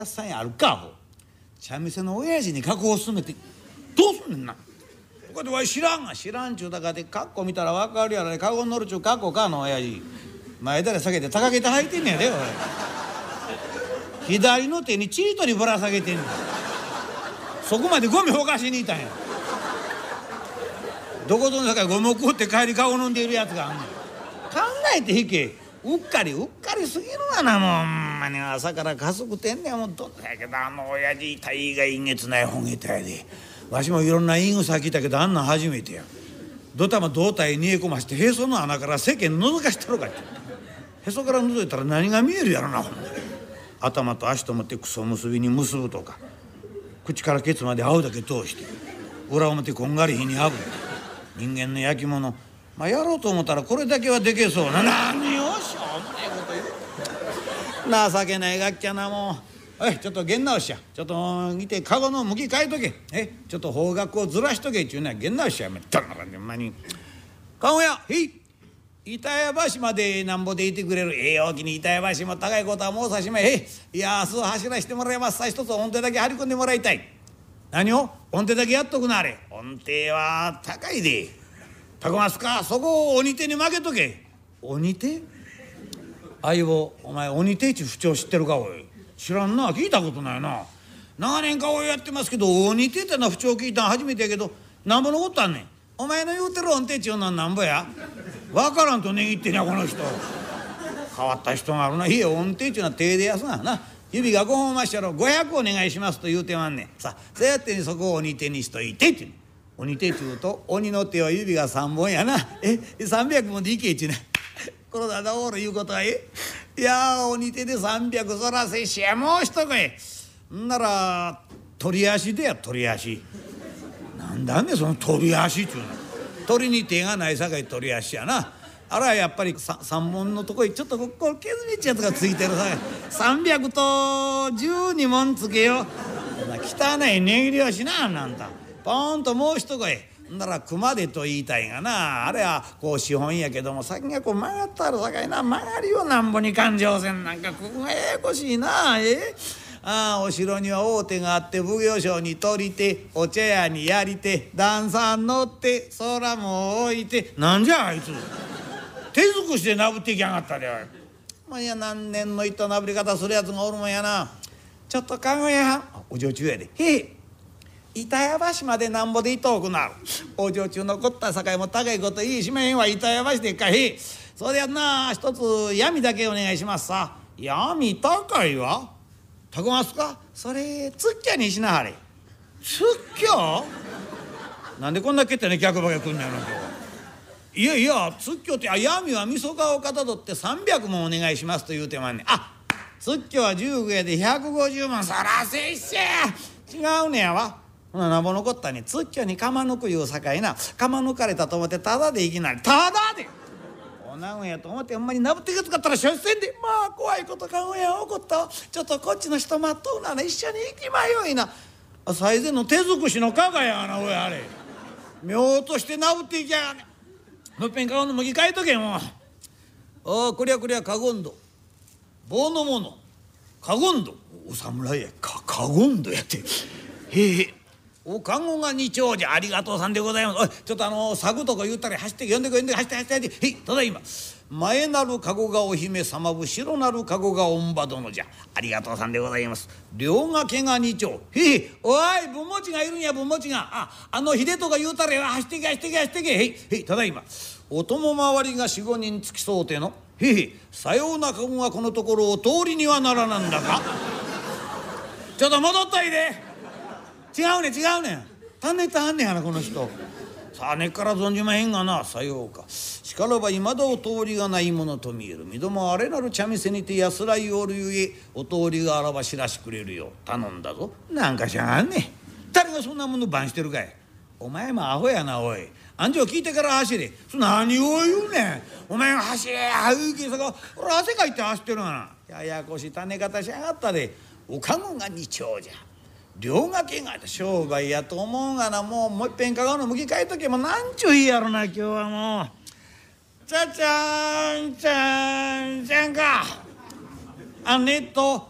さんやあるかほ茶店の親父に格好を進めてどうすんねんな。こうやってわい知らんちゅうだからで格好見たら分かるやろね。カゴに乗るちゅう格好かの親父前だれ下げて高げて履いてんねやでおい。左の手にちりとりぶら下げてんねん。そこまでゴミほかしにいたんや。どこぞの中ゴミを食って帰りカゴ飲んでいるやつがあんねん。考えて引け。うっかりすぎるわなもう。ほんまに朝から家族てんねんもん。どんだけど親父大概陰月ないほげたやで。わしもいろんな言い草聞いたけどあんなん初めてや。ドタマ胴体に煮え込ましてへその穴から世間覗かしてろかって。へそから覗いたら何が見えるやろなほんまに。頭と足と思ってクソ結びに結ぶとか、口からケツまで青だけ通して裏表こんがり火にあぶって人間の焼き物、やろうと思ったらこれだけはでけそうな。何をしょうもないこと言う。情けないガッキャなもう。ちょっと弦直しや。ちょっと見てカゴの向き変えとけ。ちょっと方角をずらしとけっちゅうのは弦直しやめたんだからね。ほんまにカゴや板谷橋までなんぼでいてくれる。大きに板谷橋も高いことはもうさしまい。いや明日走らしてもらいます。さ一つ音程だけ張り込んでもらいたい。何を音程だけやっとくなあれ。音程は高いで。たこますかそこを鬼手に負けとけ。鬼手相棒お前鬼手っちゅう不調知ってるかおい。知らんな聞いたことないな。長年顔やってますけど鬼手ってのは不調聞いたん初めてやけどなんぼのことあんねん。お前の言うてる音程っちゅうのはなんぼや。分からんと値切ってんやこの人。変わった人があるな。いえ音程っちゅうのは手でやすがな。指が5本ましたら500お願いしますと言うてまんねん。さあそうやってにそこを鬼手にしといてって。鬼手っちゅうと鬼の手は指が3本やな。300もでいけっちゅうね。このだだおる言うことはいや鬼手で300そらせしやもう一声。んなら鳥足でや鳥足。なんだねその鳥足っちゅうの。鳥に手がないさかい鳥足やな。あらやっぱり3本のとこにちょっとここ削りっちゅうやつがついてるさかい300と12文つけよ。汚い値切りはしななんだ。ポーンともう一声。なら熊手と言いたいがな。あれはこう資本やけども先がこう曲がったあるさかいな。曲がりをなんぼに環状線なんかここがややこしいな。お城には大手があって奉行所に取り手お茶屋にやり手段差乗って空も置いて。なんじゃあいつ手尽くしてなぶってきやがったでおい。何年の糸なぶり方するやつがおるもんやな。ちょっと考えやんお女中やで。板谷橋までなんぼでいとおくなる。お女中のこった境も高いこと言いしめへんわ。板谷橋でっかい。それやんな一つ闇だけお願いしますさ。闇高いわ。たこますかそれつっきゃにしなはれ。つっきゃなんでこんなけってね客場が来んねんの今日。いやつっきょって闇はみそかをかたどって300もお願いしますと言うてまんねん。つっきょは10やで150万そらせっしゃ違うねやわ。なんぼ残ったにつっきょに釜抜くいうさかいな。釜抜かれたと思ってただでいきなりただでおなぐんやと思ってほんまになぶってけつかったらしょっせんで。怖いことかんや起こったわ。ちょっとこっちの人待っとうなら一緒に行きまよいな。最前の手尽くしの加賀やがなおいあれ。妙としてなぶっていきやがね。もっぺん顔の向き変えとけもう。こりゃかごんど棒のものかごんどお侍やかごんどやって。おかごが二丁じゃありがとうさんでございます。ちょっとサグとか言ったら走って呼んで走ってただいま前なるかごがお姫様後ろなるかごがおんば殿じゃありがとうさんでございます。両掛けが二丁。おい文持ちがいるんや文持ちが。秀とか言うたら走ってけただいまお供回りが4、5人付きそうてのさようなかごがこのところお通りにはならなんだかちょっと戻っといで。違うねんたねたはんねんやなこの人。さあ根っから存じまへんがな。さようかしからばいまだお通りがないものと見える。身どもあれなる茶店にて安らいおるゆえお通りがあらば知らしくれるよう頼んだぞ。なんかしゃがんねん。誰がそんなもの番してるかい。お前もアホやなおい。安城聞いてから走れ。何を言うねん。お前が走れ言うけさか俺汗かいて走ってるがな。ややこし種方しやがったで。おかごが二丁じゃ両掛けが商売やと思うがな。もういっぺんかごの向き変えとけ。もうなんちゅういいやろな今日はもう。ちゃんか